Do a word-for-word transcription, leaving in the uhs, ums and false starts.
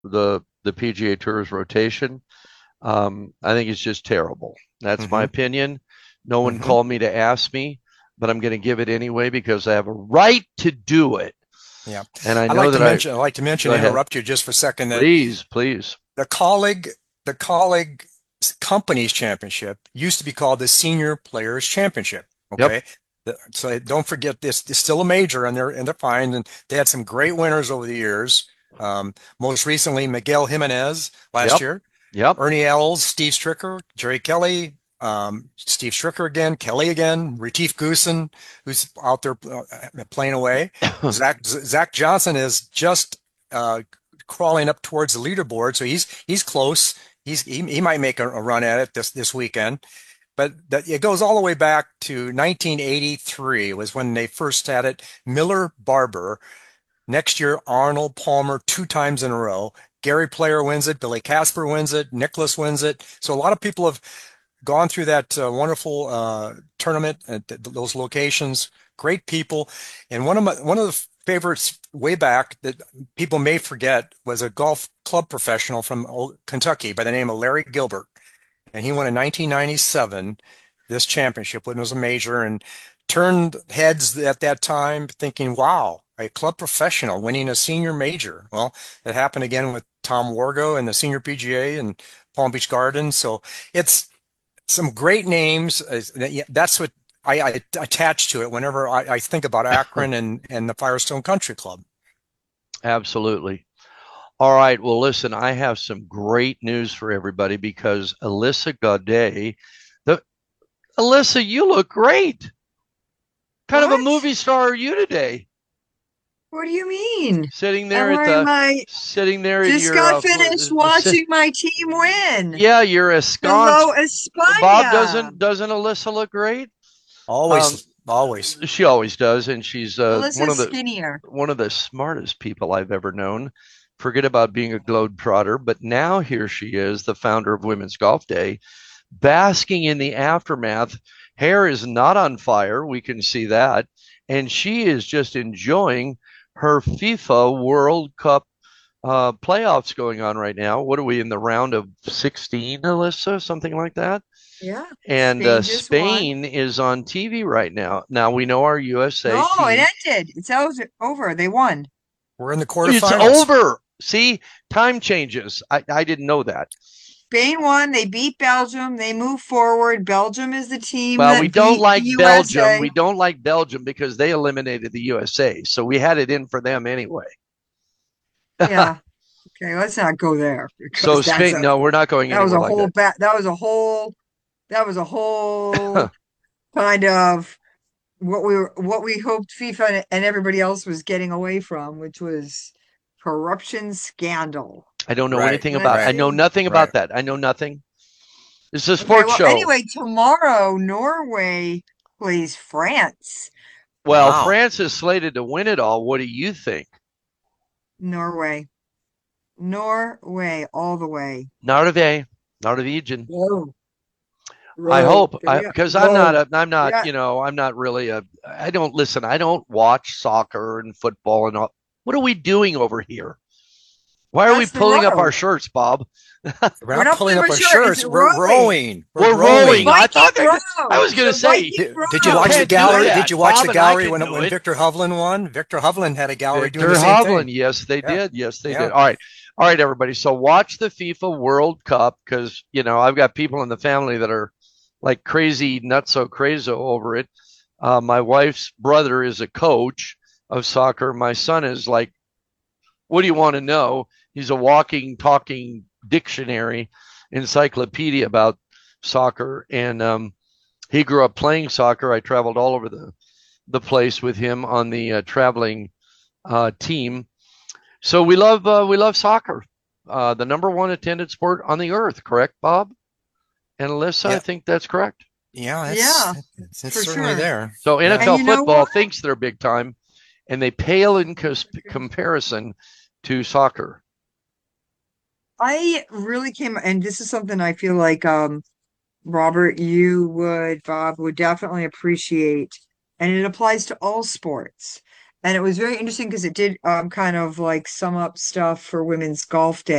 the the P G A Tour's rotation. Um, I think it's just terrible. That's my Hmm. opinion. No one Hmm. called me to ask me, but I'm going to give it anyway because I have a right to do it. Yeah. And I I'd know like to that I mention, I'd like to go mention, ahead. interrupt you just for a second, that Please, please. the colleague, the colleague companies championship used to be called the Senior Players Championship. Yep. Okay. The- So don't forget this, it's still a major and they're, and they're fine. And they had some great winners over the years. Um, most recently, Miguel Jimenez last Yep. year, Yep. Ernie Els, Steve Stricker, Jerry Kelly, um, Steve Stricker again, Kelly again, Retief Goosen, who's out there uh, playing away. Zach Zach Johnson is just uh, crawling up towards the leaderboard, so he's he's close. He's he, he might make a, a run at it this this weekend. But that, it goes all the way back to nineteen eighty-three was when they first had it. Miller Barber. Next year, Arnold Palmer two times in a row. Gary Player wins it. Billy Casper wins it. Nicholas wins it. So a lot of people have gone through that uh, wonderful uh, tournament at th those locations. Great people, and one of my one of the favorites way back that people may forget was a golf club professional from Kentucky by the name of Larry Gilbert, and he won in nineteen ninety-seven this championship when it was a major and turned heads at that time, thinking, "Wow, a club professional winning a senior major." Well, it happened again with Tom Wargo and the Senior P G A and Palm Beach Gardens. So it's some great names. That's what I, I attach to it whenever I, I think about Akron and, and the Firestone Country Club. Absolutely. All right. Well, listen, I have some great news for everybody because Alyssa Godet, the Alyssa, you look great. Kind of a What? movie star are you today? What do you mean? Sitting I'm there at wearing the my, sitting there in just your got uh, finished watching my team win. yeah, you're Hello, ensconced. Bob España. doesn't doesn't Alyssa look great? Um, Always, always. she always does, and she's uh, one Alyssa's of the skinnier. one of the smartest people I've ever known. Forget about being a globetrotter, but now here she is, the founder of Women's Golf Day, basking in the aftermath. Hair is not on fire, we can see that, and she is just enjoying her FIFA World Cup uh, playoffs going on right now. What are we in the round of sixteen, Alyssa? Something like that. Yeah. And uh, Spain just won. Spain is on T V right now. Now we know our U S A No, it team. ended. It's over. They won. We're in the It's quarterfinals. over. See, time changes. I, I didn't know that. Spain won. They beat Belgium. They move forward. Belgium is the team Well, we that don't beat the like Belgium. U S A. We don't like Belgium because they eliminated the U S A. So we had it in for them anyway. Yeah. Okay, let's not go there So because that's Spain, a no, we're not going that was anywhere a like whole that. bat that was a whole that was a whole kind of what we were what we hoped FIFA and everybody else was getting away from, which was corruption scandal. I don't know Right, anything Let's about. I right, know see. nothing right. about that. I know nothing. This is a Okay, sports well, show. anyway, tomorrow Norway plays France. Well, Wow. France is slated to win it all. What do you think? Norway. Norway all the way. Norway, Norwegian. Whoa. I Whoa. hope I Yeah. because I'm not Whoa. a I'm not Yeah, you know I'm not really a I don't listen. I don't watch soccer and football and all. What are we doing over here? Why are we that's the pulling up our row. shirts, Bob? We're We're not not pulling playing up for our sure. It's shirts. We're rowing. rowing. We're We're The rowing. rowing. I Viking thought that I row. was going to The say Viking Did, did you you watch row. the can't do gallery? that. Did you watch Bob the and I gallery can when do when it. Victor Hovland won? Victor Hovland had a gallery doing Victor the same Hovland. thing. Yes, they Yeah, did. Yes, they did. yeah. All right. All right, everybody. So watch the FIFA World Cup because, you know, I've got people in the family that are like crazy, not so crazy over it. Uh, my wife's brother is a coach of soccer. My son is like, what do you want to know? He's a walking, talking dictionary, encyclopedia about soccer. And um, he grew up playing soccer. I traveled all over the, the place with him on the uh, traveling uh, team. So we love uh, we love soccer, uh, the number one attended sport on the earth. Correct, Bob and Alyssa? I Yeah, think that's correct. yeah, that's Yeah, it's, it's for certainly sure. there. So Yeah. And N F L you know football what? thinks they're big time, and they pale in cos- comparison to soccer. I really came, and this is something I feel like um Robert, you would, Bob would definitely appreciate, and it applies to all sports. And it was very interesting because it did um kind of like sum up stuff for Women's Golf Day.